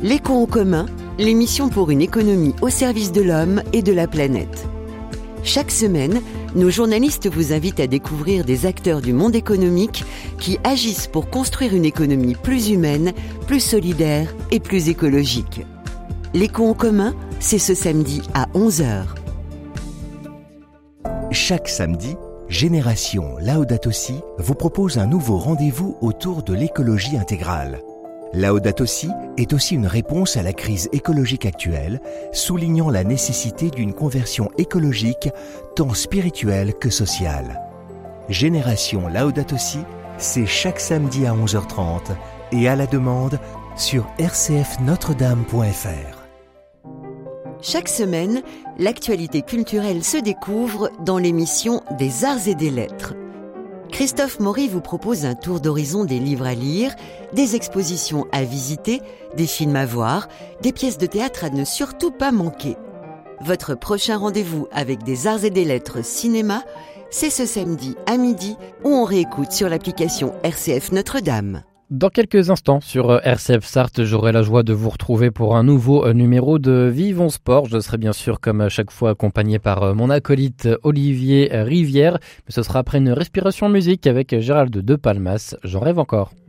L'Éco en commun, l'émission pour une économie au service de l'homme et de la planète. Chaque semaine, nos journalistes vous invitent à découvrir des acteurs du monde économique qui agissent pour construire une économie plus humaine, plus solidaire et plus écologique. L'Éco en commun, c'est ce samedi à 11h. Chaque samedi, Génération Laudato Si vous propose un nouveau rendez-vous autour de l'écologie intégrale. Laudato Si est aussi une réponse à la crise écologique actuelle, soulignant la nécessité d'une conversion écologique tant spirituelle que sociale. Génération Laudato Si, c'est chaque samedi à 11h30 et à la demande sur rcfnotredame.fr. Chaque semaine, l'actualité culturelle se découvre dans l'émission des Arts et des Lettres. Christophe Maury vous propose un tour d'horizon des livres à lire, des expositions à visiter, des films à voir, des pièces de théâtre à ne surtout pas manquer. Votre prochain rendez-vous avec des Arts et des Lettres cinéma, c'est ce samedi à midi où on réécoute sur l'application RCF Notre-Dame. Dans quelques instants sur RCF Sarthe, j'aurai la joie de vous retrouver pour un nouveau numéro de Vivons Sport. Je serai bien sûr comme à chaque fois accompagné par mon acolyte Olivier Rivière, mais ce sera après une respiration musique avec Gérald de Palmas. J'en rêve encore.